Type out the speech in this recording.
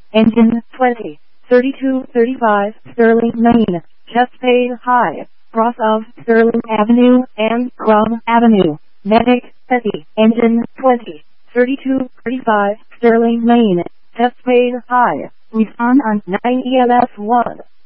Engine 20, 3235 Sterling, Maine. Chestpade High, cross of Sterling Avenue and Crum Avenue. Medic Petty. Engine 20, 3235 Sterling, Maine. Chestpade High. Respond on 9 EMS 1.